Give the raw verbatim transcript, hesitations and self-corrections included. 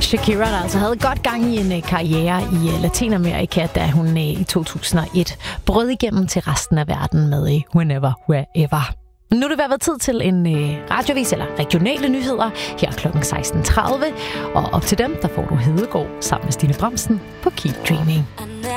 Shakira, der altså havde godt gang i en uh, karriere i uh, Latinamerika, da hun uh, i to tusind og et brød igennem til resten af verden med uh, Whenever, Wherever. Nu er det ved at være tid til en uh, radiovis eller regionale nyheder her klokken seksten tredive. Og op til dem, der får du Hedegaard sammen med Stine Bramsen på Keep Dreaming.